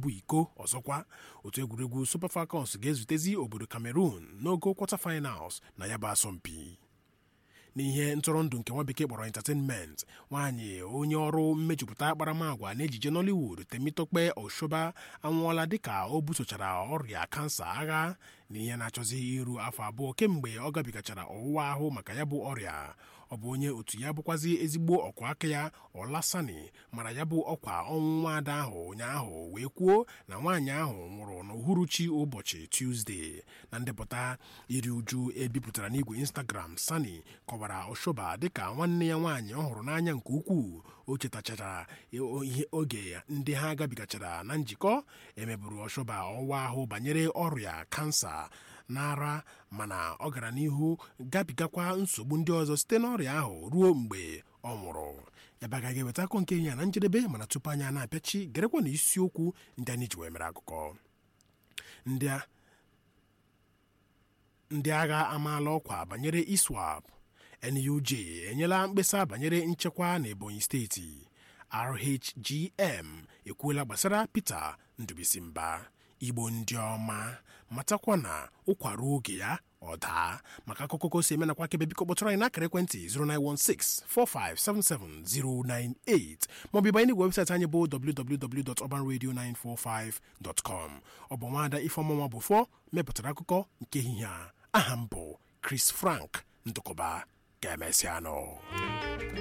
bụ iko. Ọzọkwa, otu egwuregwu Super Falcons ga-ezutezi obodo Cameroon n'ogo quarter finals na ya bụ asọmpi. N'ihe ntụrụndụ nke nwa bekee kpọrọ entertainment, nwaanyị onye ọrụ mmejupụta akparamagwa n'ejije Nollywood Temitope Oshoba anwụọla dịka o busochara ọrịa kansa agha n'ihe na-achọzi iru afọ abụọ kemgbe ọ gabigachara ọwụwa ahụ maka ya bụ ọrịa. Ọ bụ onye otu ya bụkwazi ezigbo ọkwa aka ya Olasani mara ya bụ ọkwa ọnwụ nwaada ahụ ụnyaahụ wee kwuo na nwaanyị ahụ nwụrụ n'uhuruchi ụbọchị Tuesday. Na ndepụta iri uju ebipụtara n'igwe Instagram, Sani kọwara Oshoba dịka nwanne ya nwaanyị ọ hụrụ n'anya nke ukwuu. O chetachara ihe oge ndị ha gabigachara na njikọ. Emeburu Oshoba ọwa ahụ banyere ọrịa kansa n'ara, mana ọ gara n'ihu gabigakwa nsogbu ndị ọzọ site n'ọrịa ahụ ruo mgbe ọ nwụrụ. Ya bụ agaghị eweta akọ nke ya na njedebe, mana tupu anyị na-apịachi gerekwa na isiokwu ndị anyị ji wee mere akụkọ. Ndị agha amaala ọkwa banyere ISWAP. NUJ enyela mkpesa banyere nchekwa na Ebonyi steeti. RHGM ekwuola gbasara Peter Ndubisimba. Igbo ndị ọma, matakwa na ụkwara oge ya ọ daa. Maka akụkọ ka o si eme nakwa akebe, biko kpọtụrụ anyị n'akara ekwentị 09164577098 maọbụ ịbanye n'igwe webụsaịtị anyị bụ www.urbanradio945.com. Ọ bụ nwaada Ifeọma Bụfọ mepụtara akụkọ nke ehihie a. Aha m bụ Chris Frank Ndụkọba. Ga-emesịanụ.